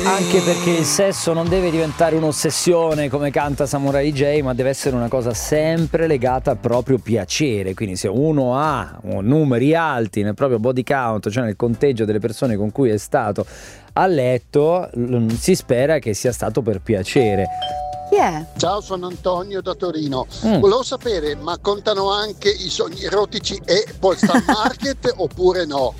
Anche perché il sesso non deve diventare un'ossessione come canta Samurai J, ma deve essere una cosa sempre legata al proprio piacere. Quindi se uno ha numeri alti nel proprio body count, cioè nel conteggio delle persone con cui è stato a letto, si spera che sia stato per piacere. Chi è? Ciao, sono Antonio da Torino. Volevo sapere, ma contano anche i sogni erotici e Polestar Market oppure no?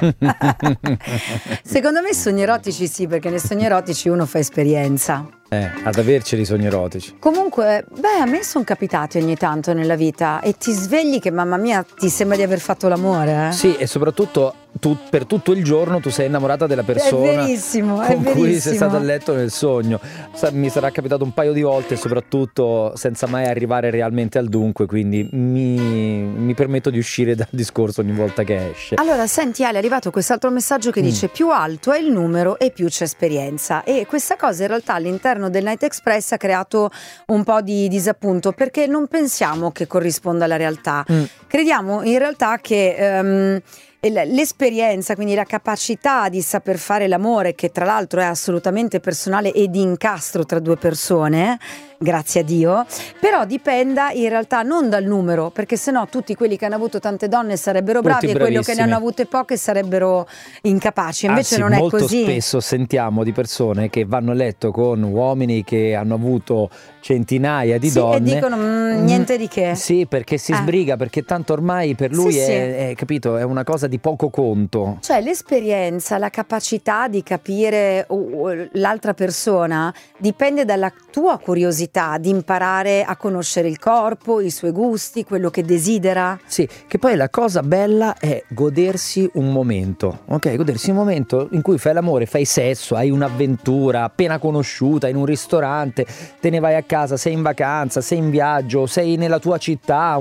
Secondo me i sogni erotici sì, perché nei sogni erotici uno fa esperienza. Ad averceli i sogni erotici. Comunque, a me sono capitati ogni tanto nella vita e ti svegli che, mamma mia, ti sembra di aver fatto l'amore, Sì, e soprattutto tu per tutto il giorno tu sei innamorata della persona è verissimo, con cui sei stata a letto nel sogno. Mi sarà capitato un paio di volte, soprattutto senza mai arrivare realmente al dunque, quindi mi permetto di uscire dal discorso ogni volta che esce. Allora, senti Ale, è arrivato quest'altro messaggio che dice: più alto è il numero e più c'è esperienza. E questa cosa in realtà all'interno del Night Express ha creato un po' di disappunto, perché non pensiamo che corrisponda alla realtà. Crediamo in realtà che l'esperienza, quindi la capacità di saper fare l'amore, che tra l'altro è assolutamente personale e di incastro tra due persone, grazie a Dio, però dipenda in realtà non dal numero, perché sennò tutti quelli che hanno avuto tante donne sarebbero bravi e quelli che ne hanno avute poche sarebbero incapaci. Invece non è molto così. Molto spesso sentiamo di persone che vanno a letto con uomini che hanno avuto centinaia di donne e dicono niente di che. Sì, perché si sbriga, perché tanto ormai per lui è capito, è una cosa di poco conto. Cioè l'esperienza, la capacità di capire l'altra persona dipende dalla tua curiosità di imparare a conoscere il corpo, i suoi gusti, quello che desidera. Sì, che poi la cosa bella è godersi un momento, ok? Godersi un momento in cui fai l'amore, fai sesso, hai un'avventura appena conosciuta in un ristorante, te ne vai a casa, sei in vacanza, sei in viaggio, sei nella tua città,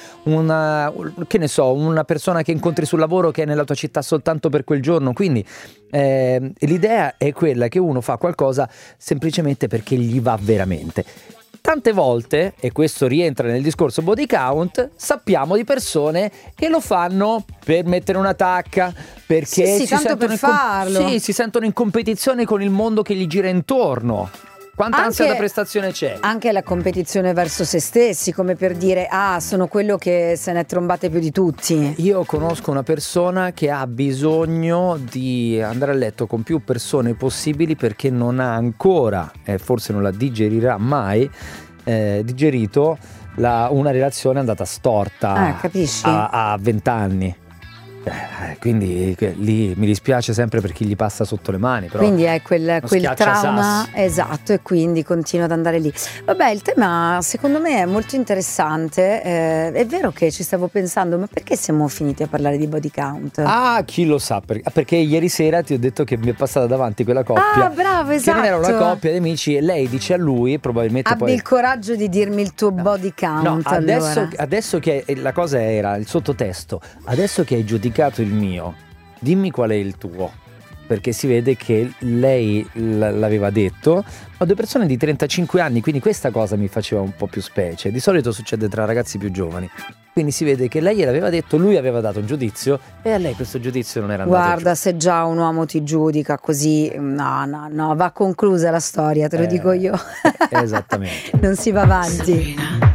che ne so, una persona che incontri sul lavoro che è nella tua città soltanto per quel giorno. Quindi l'idea è quella che uno fa qualcosa semplicemente perché gli va veramente. Tante volte, e questo rientra nel discorso body count, sappiamo di persone che lo fanno per mettere una tacca, perché sì, tanto per farlo. si sentono in competizione con il mondo che gli gira intorno. Quanta ansia da prestazione c'è? Anche la competizione verso se stessi, come per dire: sono quello che se ne è trombate più di tutti. Io conosco una persona che ha bisogno di andare a letto con più persone possibili perché non ha ancora, forse non la digerirà mai, digerito una relazione andata storta capisci? a 20 anni. Quindi lì mi dispiace sempre per chi gli passa sotto le mani, però quindi è quel trauma, esatto, e quindi continua ad andare lì. Vabbè, il tema secondo me è molto interessante. È vero che ci stavo pensando, ma perché siamo finiti a parlare di body count? Chi lo sa, perché ieri sera ti ho detto che mi è passata davanti quella coppia. Bravo, esatto. Che non era una coppia di amici e lei dice a lui, probabilmente abbi il coraggio di dirmi il tuo body count. No, adesso che la cosa era il sottotesto, adesso che hai giudicato il mio, dimmi qual è il tuo, perché si vede che lei l'aveva detto a due persone di 35 anni, quindi questa cosa mi faceva un po' più specie. Di solito succede tra ragazzi più giovani, quindi si vede che lei gliel'aveva detto, lui aveva dato un giudizio e a lei questo giudizio non era andato. Guarda, se già un uomo ti giudica così, no, va conclusa la storia, te lo dico io. Esattamente. Non si va avanti.